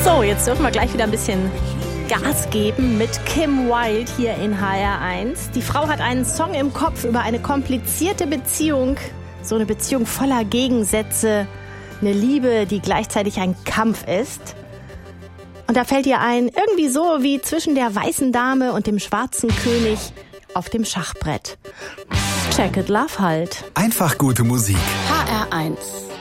So, jetzt dürfen wir gleich wieder ein bisschen Gas geben mit Kim Wilde hier in HR1. Die Frau hat einen Song im Kopf über eine komplizierte Beziehung. So eine Beziehung voller Gegensätze. Eine Liebe, die gleichzeitig ein Kampf ist. Und da fällt ihr ein, irgendwie so wie zwischen der weißen Dame und dem schwarzen König auf dem Schachbrett. Jacket Love halt. Einfach gute Musik. HR1